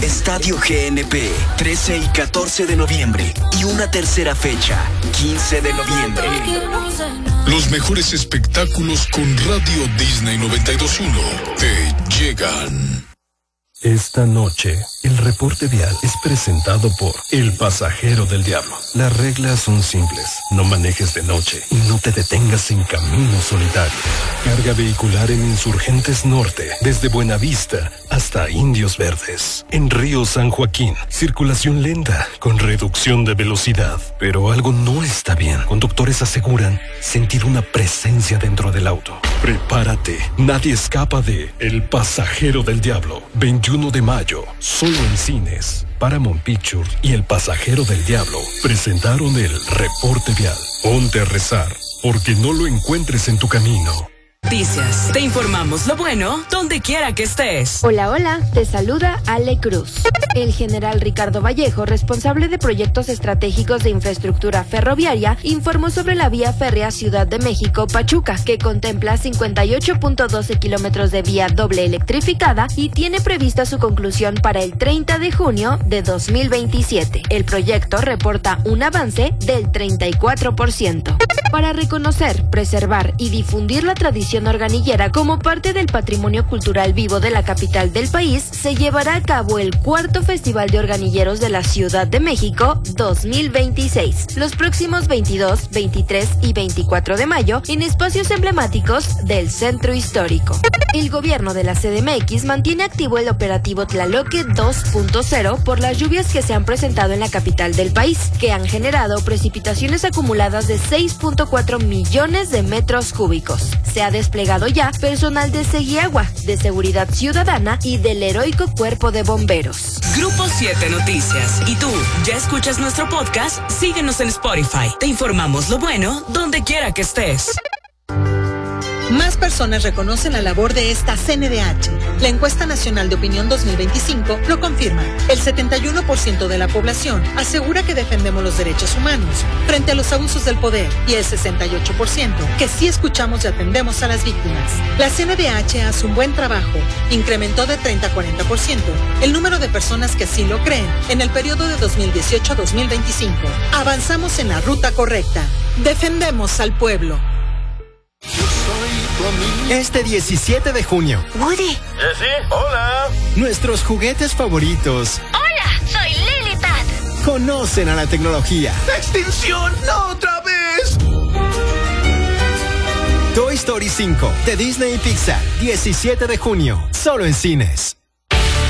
Estadio GNP, 13 y 14 de noviembre. Y una tercera fecha, 15 de noviembre. Los mejores espectáculos con Radio Disney 92.1 te llegan. Esta noche, el reporte vial es presentado por El Pasajero del Diablo. Las reglas son simples. No manejes de noche y no te detengas en caminos solitarios. Carga vehicular en Insurgentes Norte, desde Buenavista hasta Indios Verdes. En Río San Joaquín, circulación lenta, con reducción de velocidad. Pero algo no está bien. Conductores aseguran sentir una presencia dentro del auto. Prepárate. Nadie escapa de El Pasajero del Diablo. 21 de mayo, solo en cines. Paramount Pictures y El Pasajero del Diablo presentaron el reporte vial. Ponte a rezar, porque no lo encuentres en tu camino. Noticias. Te informamos lo bueno donde quiera que estés. Hola, hola, te saluda Ale Cruz. El general Ricardo Vallejo, responsable de proyectos estratégicos de infraestructura ferroviaria, informó sobre la vía férrea Ciudad de México-Pachuca, que contempla 58.12 kilómetros de vía doble electrificada y tiene prevista su conclusión para el 30 de junio de 2027. El proyecto reporta un avance del 34%. Para reconocer, preservar y difundir la tradición organillera como parte del patrimonio cultural vivo de la capital del país, se llevará a cabo el cuarto Festival de Organilleros de la Ciudad de México 2026, los próximos 22, 23 y 24 de mayo en espacios emblemáticos del centro histórico. El gobierno de la CDMX mantiene activo el operativo Tlaloque 2.0 por las lluvias que se han presentado en la capital del país, que han generado precipitaciones acumuladas de 6.4 millones de metros cúbicos. Se ha desplegado ya personal de Seguiagua, de Seguridad Ciudadana y del heroico Cuerpo de Bomberos. Grupo 7 Noticias. ¿Y tú, ya escuchas nuestro podcast? Síguenos en Spotify. Te informamos lo bueno donde quiera que estés. Más personas reconocen la labor de esta CNDH. La encuesta nacional de opinión 2025 lo confirma. El 71% de la población asegura que defendemos los derechos humanos frente a los abusos del poder y el 68% que sí escuchamos y atendemos a las víctimas. La CNDH hace un buen trabajo. Incrementó de 30 a 40% el número de personas que así lo creen en el periodo de 2018 a 2025. Avanzamos en la ruta correcta. Defendemos al pueblo. Este 17 de junio. Woody. ¿Sí? Hola. Nuestros juguetes favoritos. Hola, soy Lily Pat. Conocen a la tecnología. ¡Extinción! ¡No otra vez! Toy Story 5 de Disney y Pixar. 17 de junio. Solo en cines.